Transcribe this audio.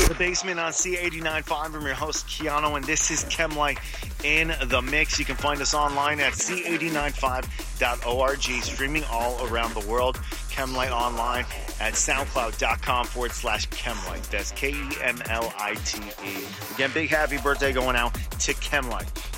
The Basement on C89.5. I'm your host, Keanu, and this is Chemlight in the Mix. You can find us online at c895.org, streaming all around the world. Chemlight online at soundcloud.com/Chemlight. That's Kemlite. Again, big happy birthday going out to Chemlight.